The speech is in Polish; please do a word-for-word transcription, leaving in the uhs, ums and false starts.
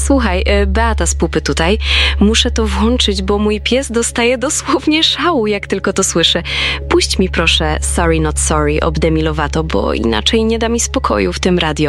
Słuchaj, Beata z Pupy tutaj. Muszę to włączyć, bo mój pies dostaje dosłownie szału, jak tylko to słyszy. Puść mi proszę Sorry Not Sorry od Demi Lovato, bo inaczej nie da mi spokoju w tym radio.